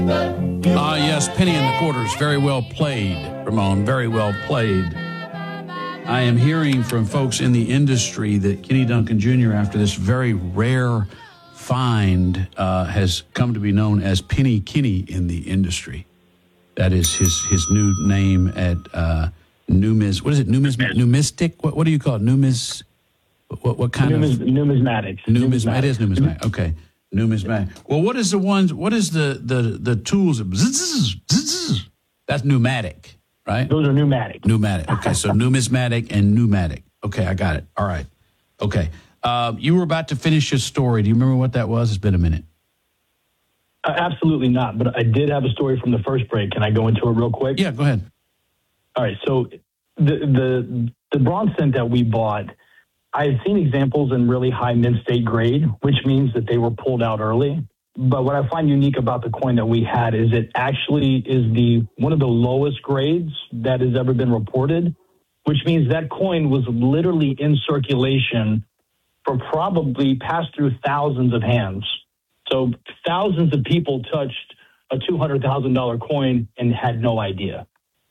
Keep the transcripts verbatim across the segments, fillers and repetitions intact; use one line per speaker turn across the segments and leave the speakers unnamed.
Ah, yes, penny in the quarters. Very well played, Ramon. Very well played. I am hearing from folks in the industry that Kenny Duncan Junior, after this very rare find, uh, has come to be known as Penny Kenny in the industry. That is his his new name at uh, Numis. What is it? Numis, numistic? What what do you call it? Numis? What what kind
Numis,
of
numismatics?
Numismatic. It is numismatic. Okay, numismatic. Well, what is the ones? What is the the the tools? That's pneumatic, right?
Those are pneumatic.
Pneumatic. Okay, so numismatic and pneumatic. Okay, I got it. All right. Okay. Uh, you were about to finish your story. Do you remember what that was? It's been a minute.
Uh, absolutely not. But I did have a story from the first break. Can I go into it real quick?
Yeah, go ahead.
All right. So the the the bronze cent that we bought, I had seen examples in really high mint-state grade, which means that they were pulled out early. But what I find unique about the coin that we had is it actually is the one of the lowest grades that has ever been reported, which means that coin was literally in circulation for probably passed through thousands of hands. So thousands of people touched a two hundred thousand dollars coin and had no idea.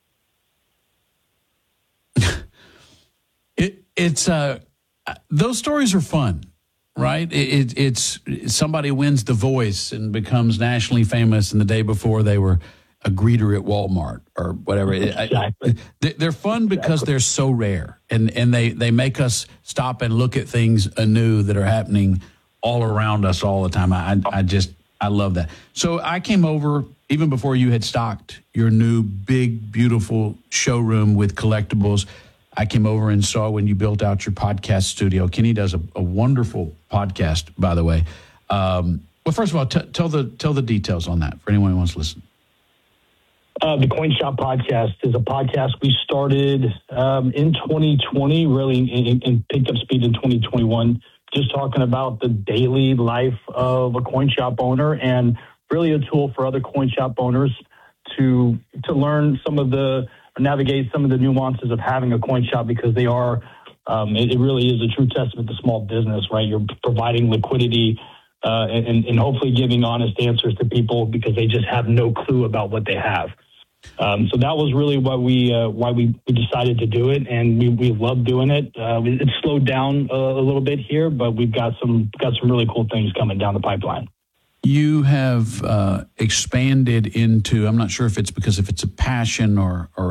it, it's uh, those stories are fun, right? It, it, it's somebody wins The Voice and becomes nationally famous, and the day before they were a greeter at Walmart or whatever.
Exactly.
I, they're fun because they're so rare, and, and they, they make us stop and look at things anew that are happening all around us all the time. I, I just, I love that. So I came over even before you had stocked your new big, beautiful showroom with collectibles. I came over and saw when you built out your podcast studio. Kenny does a, a wonderful podcast, by the way. Um, well, first of all, t- tell the tell the details on that for anyone who wants to listen.
Uh, the Coin Shop Podcast is a podcast we started um, in twenty twenty, really, and, and picked up speed in twenty twenty-one, just talking about the daily life of a coin shop owner and really a tool for other coin shop owners to to learn some of the, or navigate some of the nuances of having a coin shop, because they are, um, it, it really is a true testament to small business, right? You're providing liquidity uh, and, and hopefully giving honest answers to people because they just have no clue about what they have. Um, so that was really why we uh, why we, we decided to do it, and we, we love doing it. Uh, it's slowed down a, a little bit here, but we've got some got some really cool things coming down the pipeline.
You have uh, expanded into, I'm not sure if it's because if it's a passion or or